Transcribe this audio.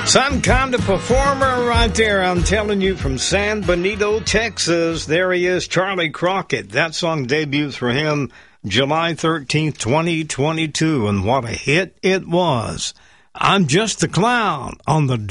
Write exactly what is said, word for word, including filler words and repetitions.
Some kind of performer right there, I'm telling you, from San Benito, Texas. There he is, Charlie Crockett. That song debuts for him July thirteenth, twenty twenty-two, and what a hit it was. I'm Just a Clown on the